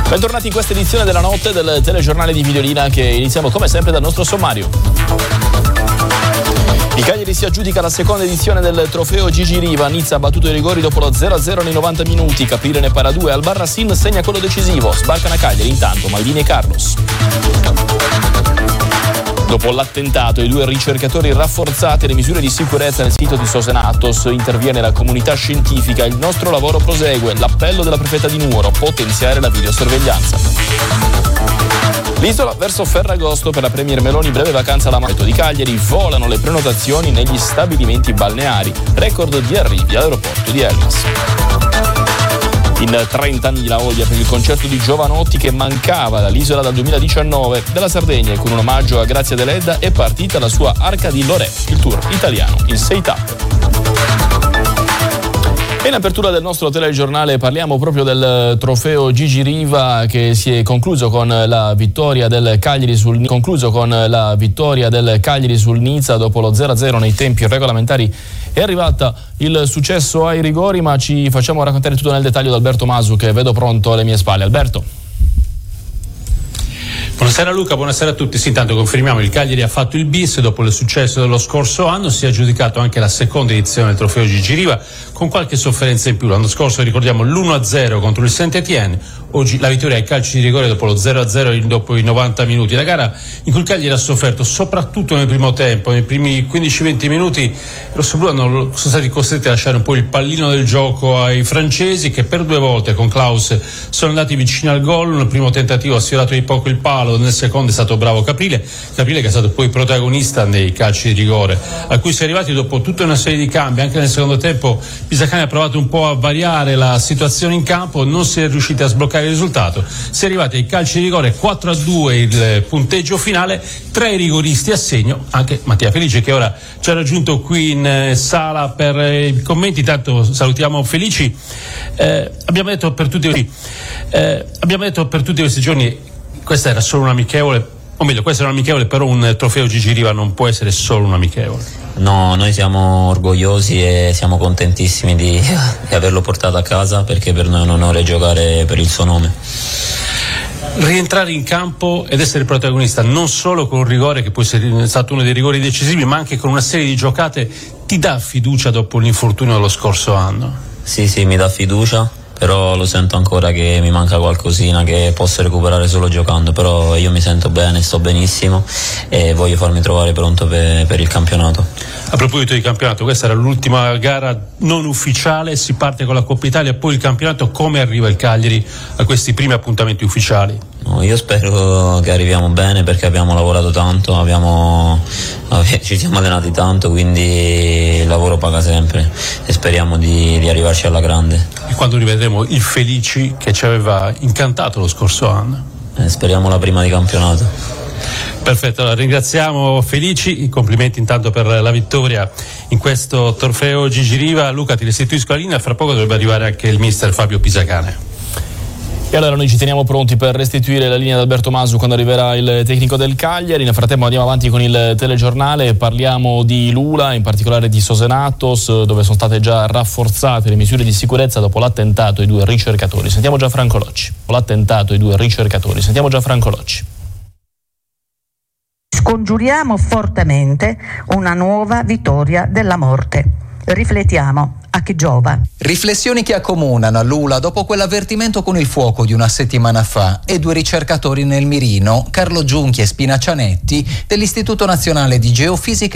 Bentornati in questa edizione della notte del telegiornale di Videolina, che iniziamo come sempre dal nostro sommario. Il Cagliari si aggiudica la seconda edizione del trofeo Gigi Riva. Nizza ha battuto i rigori dopo lo 0-0 nei 90 minuti. Caprile ne para 2. Albarracin segna quello decisivo. Sbarcano a Cagliari intanto Maldini e Carlos. Dopo l'attentato, i 2 ricercatori rafforzate le misure di sicurezza nel sito di Sosenatos. Interviene la comunità scientifica. Il nostro lavoro prosegue. L'appello della prefetta di Nuoro: potenziare la videosorveglianza. L'Isola verso Ferragosto per la Premier Meloni, breve vacanza alla Marito di Cagliari. Volano le prenotazioni negli stabilimenti balneari. Record di arrivi all'aeroporto di Elmas. In 30.000 Olbia per il concerto di Giovanotti, che mancava dall'Isola dal 2019. Della Sardegna, con un omaggio a Grazia Deledda, è partita la sua Arca di Lorè, il tour italiano in 6 tappe. E in apertura del nostro telegiornale parliamo proprio del trofeo Gigi Riva, che si è concluso con la vittoria del Cagliari sul Nizza dopo lo 0-0 nei tempi regolamentari. È arrivata il successo ai rigori, ma ci facciamo raccontare tutto nel dettaglio da Alberto Masu, che vedo pronto alle mie spalle. Alberto. Buonasera Luca, buonasera a tutti. Sì, intanto confermiamo, il Cagliari ha fatto il bis dopo il successo dello scorso anno, si è aggiudicato anche la seconda edizione del trofeo Gigi Riva, con qualche sofferenza in più. L'anno scorso ricordiamo l'1-0 contro il Saint-Étienne, oggi la vittoria ai calci di rigore dopo lo 0-0 dopo i 90 minuti. La gara in cui il Cagliari ha sofferto soprattutto nel primo tempo, nei primi 15-20 minuti i rossoblù sono stati costretti a lasciare un po' il pallino del gioco ai francesi, che per 2 volte con Klaus sono andati vicini al gol. Nel primo tentativo ha sfiorato di poco il palo, nel secondo è stato bravo Caprile che è stato poi protagonista nei calci di rigore, a cui si è arrivati dopo tutta una serie di cambi. Anche nel secondo tempo Pisacane ha provato un po' a variare la situazione in campo, non si è riusciti a sbloccare il risultato, si è arrivati ai calci di rigore, 4-2 il punteggio finale, 3 rigoristi a segno, anche Mattia Felici, che ora ci ha raggiunto qui in sala per i commenti. Tanto salutiamo Felici. Abbiamo detto per tutti questi giorni questa era solo un amichevole, o meglio, questa era un amichevole, però un trofeo Gigi Riva non può essere solo un amichevole. No, noi siamo orgogliosi e siamo contentissimi di averlo portato a casa, perché per noi è un onore giocare per il suo nome. Rientrare in campo ed essere protagonista non solo con un rigore, che poi è stato uno dei rigori decisivi, ma anche con una serie di giocate, ti dà fiducia dopo l'infortunio dello scorso anno? Sì, mi dà fiducia, però lo sento ancora che mi manca qualcosina che posso recuperare solo giocando, però io mi sento bene, sto benissimo e voglio farmi trovare pronto per il campionato. A proposito di campionato, questa era l'ultima gara non ufficiale, si parte con la Coppa Italia, poi il campionato. Come arriva il Cagliari a questi primi appuntamenti ufficiali? No, io spero che arriviamo bene, perché abbiamo lavorato tanto, ci siamo allenati tanto, quindi il lavoro paga sempre e speriamo di arrivarci alla grande. E quando rivedremo il Felici che ci aveva incantato lo scorso anno? Speriamo la prima di campionato. Perfetto, allora, ringraziamo Felici, complimenti intanto per la vittoria in questo trofeo Gigi Riva. Luca, ti restituisco la linea, fra poco dovrebbe arrivare anche il mister Fabio Pisacane. E allora noi ci teniamo pronti per restituire la linea ad Alberto Masu quando arriverà il tecnico del Cagliari. Nel frattempo andiamo avanti con il telegiornale, parliamo di Lula, in particolare di Sosenatos, dove sono state già rafforzate le misure di sicurezza dopo l'attentato ai 2 ricercatori. Sentiamo Gianfranco Locci. Scongiuriamo fortemente una nuova vittoria della morte. Riflettiamo. A chi giova? Riflessioni che accomunano a Lula dopo quell'avvertimento con il fuoco di una settimana fa e 2 ricercatori nel mirino, Carlo Giunchi e Spina Cianetti, dell'Istituto Nazionale di Geofisica